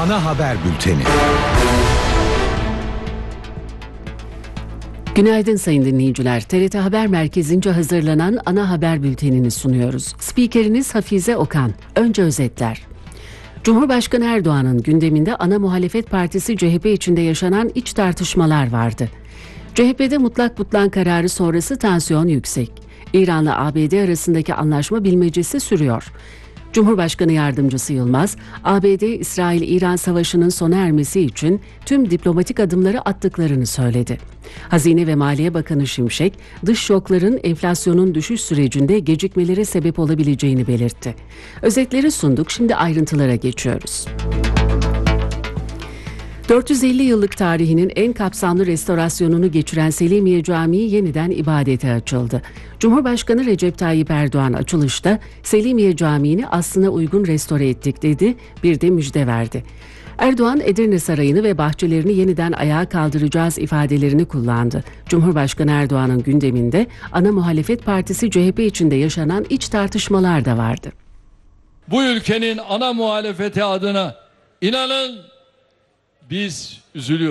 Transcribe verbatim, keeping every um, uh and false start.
Ana haber bülteni. Günaydın sayın dinleyiciler. T R T Haber Merkezi'nce hazırlanan ana haber bültenini sunuyoruz. Spikeriniz Hafize Okan. Önce özetler. Cumhurbaşkanı Erdoğan'ın gündeminde ana muhalefet partisi C H P içinde yaşanan iç tartışmalar vardı. C H P'de mutlak butlan kararı sonrası tansiyon yüksek. İran'la A B D arasındaki anlaşma bilmecesi sürüyor. Cumhurbaşkanı Yardımcısı Yılmaz, A B D İsrail-İran savaşının sona ermesi için tüm diplomatik adımları attıklarını söyledi. Hazine ve Maliye Bakanı Şimşek, dış şokların enflasyonun düşüş sürecinde gecikmelere sebep olabileceğini belirtti. Özetleri sunduk, şimdi ayrıntılara geçiyoruz. dört yüz elli yıllık tarihinin en kapsamlı restorasyonunu geçiren Selimiye Camii yeniden ibadete açıldı. Cumhurbaşkanı Recep Tayyip Erdoğan açılışta Selimiye Camii'ni aslına uygun restore ettik dedi, bir de müjde verdi. Erdoğan, Edirne Sarayı'nı ve bahçelerini yeniden ayağa kaldıracağız ifadelerini kullandı. Cumhurbaşkanı Erdoğan'ın gündeminde ana muhalefet partisi C H P içinde yaşanan iç tartışmalar da vardı. Bu ülkenin ana muhalefeti adına inanın biz üzülüyoruz.